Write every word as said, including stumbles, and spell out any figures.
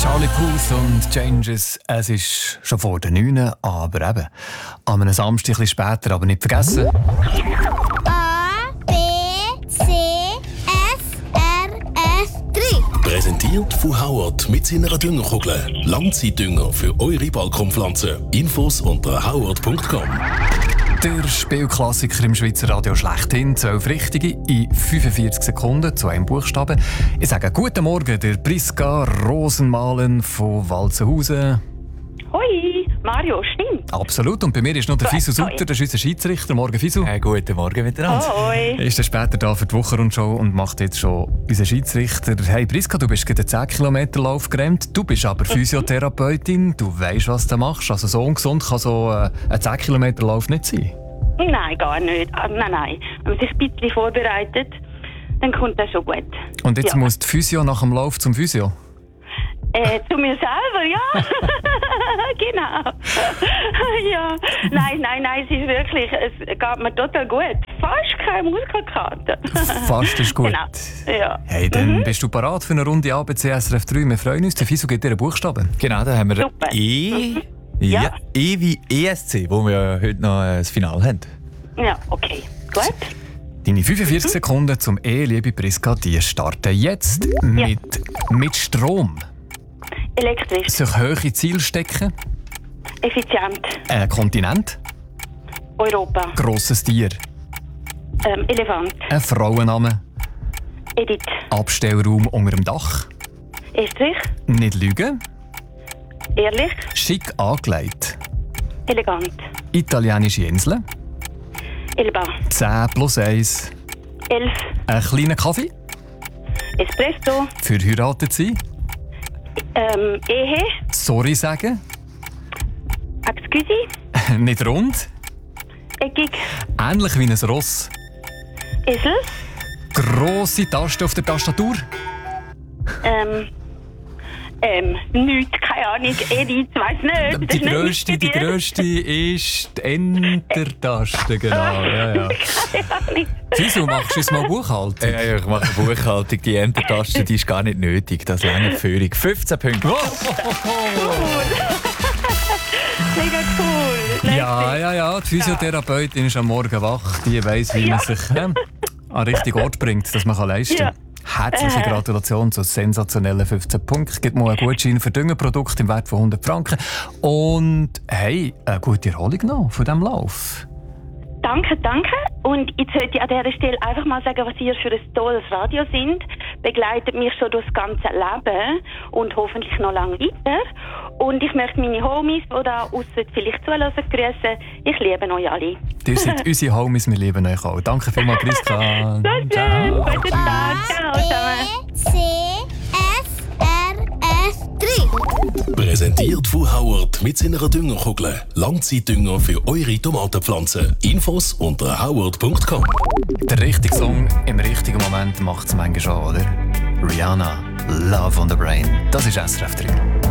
Charlie Puth und Changes. Es ist schon vor der neun, aber eben an einem Samstag ein bisschen später, aber nicht vergessen. A, B, C, F, R, F, drei. Präsentiert von Howard mit seiner Düngerkugel. Langzeitdünger für eure Balkonpflanzen. Infos unter howard punkt com. Der Spielklassiker im Schweizer Radio schlechthin. zwölf Richtige in fünfundvierzig Sekunden zu einem Buchstaben. Ich sage guten Morgen, der Priska Rosenmalen von Walzenhausen. Hoi, Mario, stimmt. Absolut. Und bei mir ist noch der Fisu Sutter, das ist unser Schiedsrichter. Morgen, Fisu. Hey, guten Morgen miteinander. Hoi. Er ist dann später da für die Wochenrundschau und macht jetzt schon unseren Schiedsrichter. Hey Priska, du bist gerade den zehn Kilometer Lauf gerannt. Du bist aber Physiotherapeutin. Du weißt, was du machst. Also so ungesund kann so äh, ein zehn Kilometer Lauf nicht sein. Nein, gar nicht. Ah, nein, nein. Wenn man sich ein bisschen vorbereitet, dann kommt das schon gut. Und jetzt ja. muss die Physio nach dem Lauf zum Physio? Äh, zu mir selber, ja. Genau. Ja. Nein, nein, nein, es ist wirklich, es geht mir total gut. Fast keine Muskelkater. Fast ist gut. Genau. Ja. Hey, dann Mhm. bist du parat für eine Runde A B C S R F drei. Wir freuen uns. Der Fisu gibt dir einen Buchstaben. Genau, da haben wir Super. E. Mhm. Ja. Ja. E wie E S C, wo wir ja heute noch äh, das Finale haben. Ja, okay. Gut. Deine fünfundvierzig Sekunden zum E, liebe Priska, die starten jetzt mit, mit Strom. Elektrisch. Sich hohe Ziele stecken. Effizient. Ein Kontinent. Europa. Grosses Tier. Ähm, Elefant. Ein Frauenname. Edith. Abstellraum unter dem Dach. Estrich. Nicht lügen. Ehrlich. Schick angelegt. Elegant. Italienische Inseln. Elba. zehn plus eins. Elf. Ein kleiner Kaffee. Espresso. Verheiratet sein. Ähm, Ehe. Sorry sagen. Excuse. Nicht rund. Eckig. Ähnlich wie ein Ross. Esel. Grosse Taste auf der Tastatur. Ähm, ähm, nichts, keine Ahnung. Edith, weiss nicht. Die Das ist grösste, nicht die bei dir. grösste ist die Enter-Taste, genau. Ja, ja. Keine Ahnung. Wieso machst du jetzt mal Buchhaltung? Ja, ja, ich mache eine Buchhaltung. Die Enter-Taste die ist gar nicht nötig. Das lange Führung. fünfzehn Punkte. Mega cool. Ja, ja, ja. Die Physiotherapeutin ist am Morgen wach. Die weiss, wie man sich äh, an den richtigen Ort bringt, dass man kann leisten kann. Ja. Herzliche Äh. Gratulation zu sensationellen fünfzehn Punkten. Gibt mal einen Gutschein für Düngerprodukte im Wert von hundert Franken. Und hey, eine gute Erholung noch von diesem Lauf. Danke, danke. Und jetzt sollte ich an dieser Stelle einfach mal sagen, was ihr für ein tolles Radio sind. Begleitet mich schon durch das ganze Leben und hoffentlich noch lange weiter. Und ich möchte meine Homies, die da aussen vielleicht zuhören, grüßen. Ich liebe euch alle. Ihr seid unsere Homies, wir lieben euch auch. Danke vielmals, Priska. So schön. Guten Tag. Ciao zusammen. B, C, F, R, F, drei. Präsentiert von Howard mit seiner Düngerkugel. Langzeitdünger für eure Tomatenpflanzen. Infos unter howard punkt com. Der richtige Song im richtigen Moment macht es manchmal schon, oder? Rihanna, Love on the Brain. Das ist S R F drei.